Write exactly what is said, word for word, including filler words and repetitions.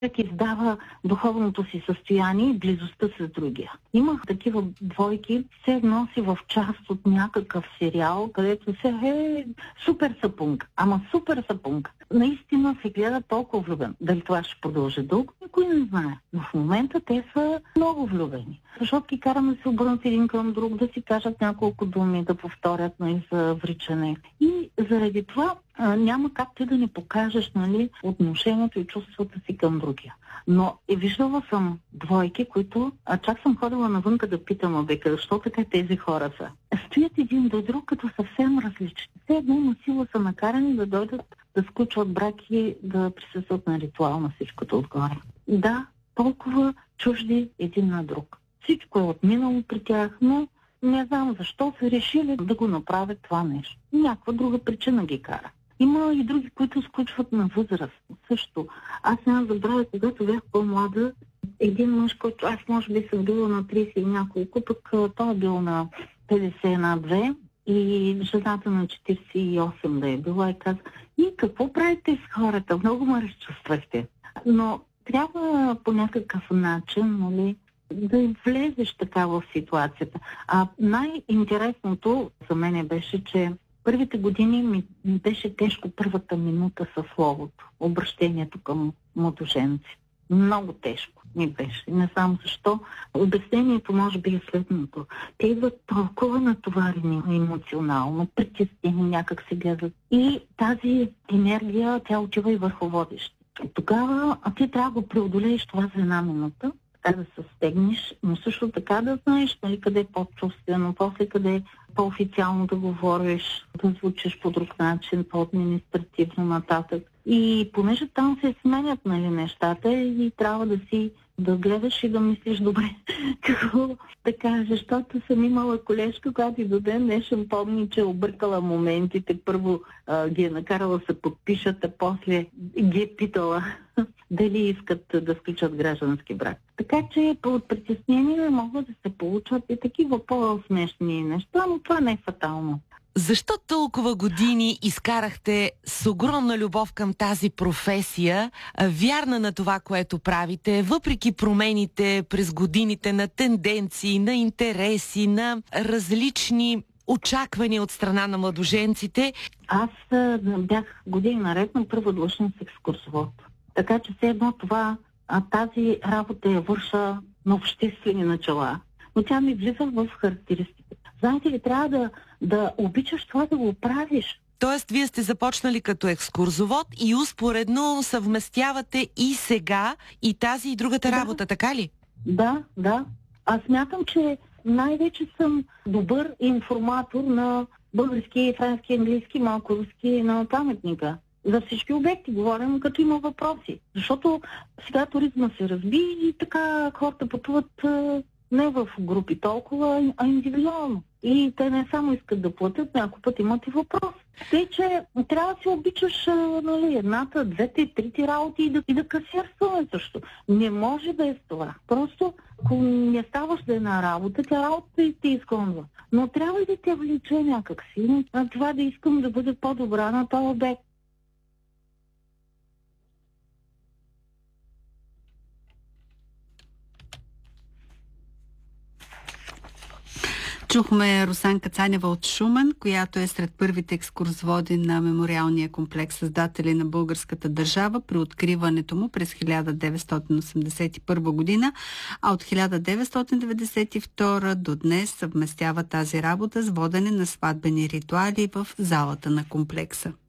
човек издава духовното си състояние и близостта с другия. Имах такива двойки, все едно си в част от някакъв сериал, където се е супер сапунг. Ама супер сапунг. Наистина се гледа толкова влюбен. Дали това ще продължи дълго, никой не знае. Но в момента те са много влюбени. Защото ги караме да се обърнат един към друг, да си кажат няколко думи, да повторят, нали, за вричане. И заради това а, няма как ти да не покажеш, нали, отношението и чувствата си към другия. Но е виждала съм двойки, които а чак съм ходила навънка да питам, обека, защо така тези хора са. Стоят един до друг като съвсем различни. Все едно на сила са накарани да дойдат да сключват брак и да присъстват на ритуал на всичкото отгоре. Да, толкова чужди един на друг. Всичко е отминало при тях, но не знам защо са решили да го направят това нещо. Някаква друга причина ги кара. Има и други, които сключват на възраст. Също. Аз няма забравя, когато бях по-млада, един мъж, който аз може би съм била на трийсет и няколко, пък той е бил на петдесет на две и жената на четирийсет и осем да е била и каза: и какво правите с хората? Много ме разчувствахте. Но трябва по някакъв начин, нали, да влезеш така в ситуацията. А най-интересното за мен беше, че първите години ми беше тежко първата минута със словото, обращението към младоженци. Много тежко ми беше. Не знам защо. Обяснението може би е следното. Те идват толкова натоварени емоционално, притеснени, някак се гледат. И тази енергия, тя отива и върху водещи. Тогава а ти трябва да го преодолееш това за една минута, така да се стегнеш, но също така да знаеш, нали, къде е по-чувствено, после къде е по-официално да говориш, да звучиш по друг начин, по-административно нататък. И понеже там се сменят, нали, нещата и трябва да си да гледаш и да мислиш добре какво да кажеш, защото съм имала колежка, която и до ден днешен помни, че е объркала моментите. Първо а, ги е накарала да се подпишат, а после ги е питала дали искат да сключат граждански брак. Така че от притеснение могат да се получат и такива по-смешни неща, но това не е фатално. Защо толкова години изкарахте с огромна любов към тази професия, вярна на това, което правите, въпреки промените през годините на тенденции, на интереси, на различни очаквания от страна на младоженците? Аз бях години наред на първа длъжност екскурсовод. Така че все едно това, а тази работа я върша на обществени начала. Но тя ми влиза в характеристиката. Знаете ли, трябва да, да обичаш това да го правиш. Тоест, вие сте започнали като екскурзовод и успоредно съвместявате и сега и тази и другата да. работа, така ли? Да, да. Аз смятам, че най-вече съм добър информатор на български, френски, английски, малко руски на паметника. За всички обекти говорим, като има въпроси. Защото сега туризма се разби и така хората пътуват не в групи толкова, а индивидуално. И те не само искат да платят, някой път имат и въпрос. Тъй, че трябва да си обичаш, нали, едната, двете, трите работи и да, и да касирстваме също. Не може да е с това. Просто, ако не ставаш да е на работа, тя работа и ти изгонва. Но трябва и да те влече някакси. А това да искам да бъде по-добра на този обект. Чухме Росанка Цанева от Шумен, която е сред първите екскурсоводи на мемориалния комплекс създатели на българската държава при откриването му през хиляда деветстотин осемдесет и първа година, а от хиляда деветстотин деветдесет и втора до днес съвместява тази работа с водене на сватбени ритуали в залата на комплекса.